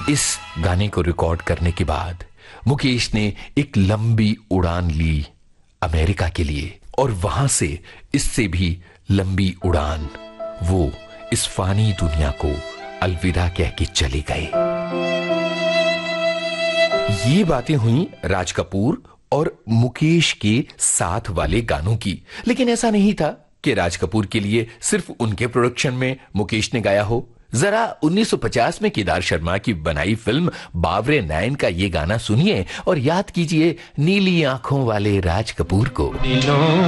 इस गाने को रिकॉर्ड करने के बाद मुकेश ने एक लंबी उड़ान ली अमेरिका के लिए, और वहां से इससे भी लंबी उड़ान वो इस फानी दुनिया को अलविदा कह के चले गए। ये बातें हुई राज कपूर और मुकेश के साथ वाले गानों की, लेकिन ऐसा नहीं था कि राज कपूर के लिए सिर्फ उनके प्रोडक्शन में मुकेश ने गाया हो। जरा 1950 में केदार शर्मा की बनाई फिल्म बावरे 9 का ये गाना सुनिए और याद कीजिए नीली आंखों वाले राज कपूर को।